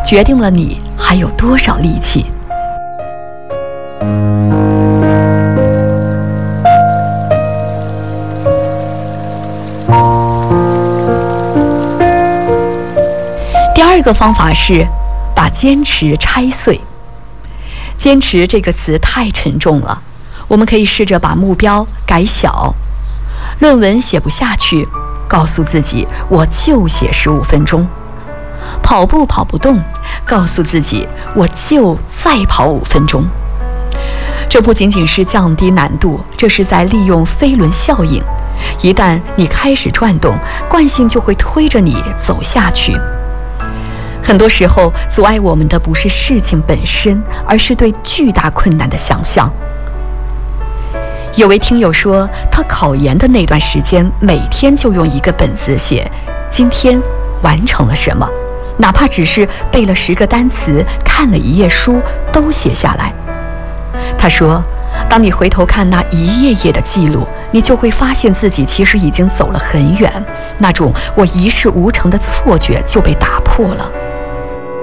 决定了你还有多少力气。第二个方法是把坚持拆碎。坚持这个词太沉重了，我们可以试着把目标改小。论文写不下去，告诉自己我就写15分钟。跑步跑不动，告诉自己我就再跑5分钟。这不仅仅是降低难度，这是在利用飞轮效应。一旦你开始转动，惯性就会推着你走下去。很多时候，阻碍我们的不是事情本身，而是对巨大困难的想象。有位听友说，他考研的那段时间，每天就用一个本子写今天完成了什么，哪怕只是背了10个单词，看了1页书，都写下来。他说，当你回头看那一页页的记录，你就会发现自己其实已经走了很远，那种我一事无成的错觉就被打破了。